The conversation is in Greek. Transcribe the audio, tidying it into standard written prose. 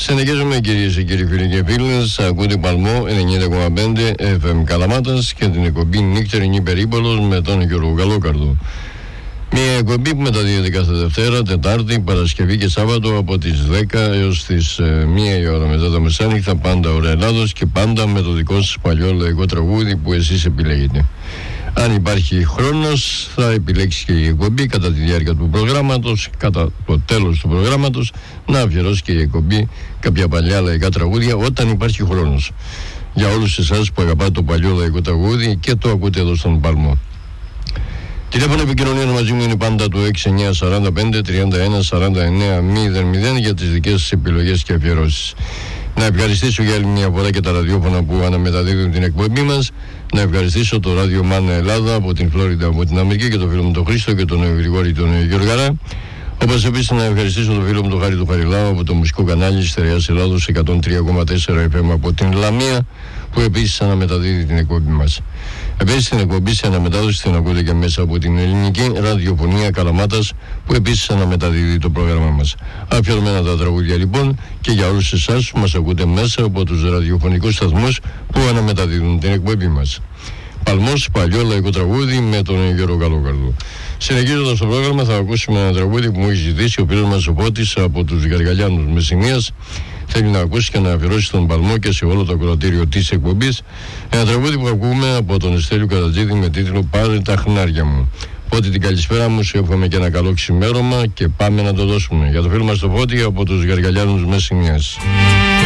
Συνεχίζουμε, κυρίες και κύριοι φίλοι και φίλες. Ακούτε Παλμό 90,5 FM Καλαμάτας και την εκπομπή Νύχτερινή Περίπολος με τον Γιώργο Καλόκαρδο. Μια εκπομπή που μεταδίδεται κάθε Δευτέρα, Τετάρτη, Παρασκευή και Σάββατο από τις 10 έως τις 1 η ώρα μετά τα μεσάνυχτα, πάντα ωραία Ελλάδος και πάντα με το δικό σας παλιό λαϊκό τραγούδι που εσείς επιλέγετε. Αν υπάρχει χρόνος θα επιλέξει και η εκπομπή κατά τη διάρκεια του προγράμματος, κατά το τέλος του προγράμματος, να αφιερώσει και η εκπομπή κάποια παλιά λαϊκά τραγούδια όταν υπάρχει χρόνος. Για όλους εσάς που αγαπάτε το παλιό λαϊκό τραγούδι και το ακούτε εδώ στον Παλμό. Τηλέφωνο επικοινωνία μαζί μου είναι πάντα το 6945 31 49 00 για τις δικές σας επιλογές και αφιερώσεις. Να ευχαριστήσω για άλλη μια φορά και τα ραδιόφωνα που αναμεταδίδουν την εκπομπή μας. Να ευχαριστήσω το ράδιο Μάνα Ελλάδα από την Φλόριντα, από την Αμερική και το φίλο μου τον Χρήστο και τον Γρηγόρη τον Γιωργαρά. Όπως επίσης να ευχαριστήσω τον φίλο μου τον Χάρη του Χαριλάου από το μουσικό κανάλι της Στερεάς Ελλάδος 103,4 FM από την Λαμία, που επίσης αναμεταδίδει την εκπομπή μας. Επίσης την εκπομπή σε αναμετάδοση την ακούτε και μέσα από την ελληνική ραδιοφωνία Καλαμάτας, που επίσης αναμεταδίδει το πρόγραμμα μας. Αφιερωμένα τα τραγούδια λοιπόν και για όλους εσάς που μας ακούτε μέσα από τους ραδιοφωνικούς σταθμούς που αναμεταδίδουν την εκπομπή μας. Παλμός, παλιό λαϊκό τραγούδι με τον Γιώργο Καλόκαρδο. Συνεχίζοντας το πρόγραμμα θα ακούσουμε ένα τραγούδι που μου έχει ζητήσει ο φίλος μας ο Πότης από τους Γαργαλιάνους Μεσσηνίας. Θέλει να ακούσει και να αφιερώσει τον Παλμό και σε όλο το ακροατήριο της εκπομπής. Ένα τραγούδι που ακούμε από τον Στέλιο Καρατζίδη με τίτλο «Πάρε τα χνάρια μου». Πότη, την καλησπέρα μου, σου εύχομαι και ένα καλό ξημέρωμα και πάμε να το δώσουμε. Για το φίλο μας το Πότη από τους Γαργαλιάνους Μεσσηνίας.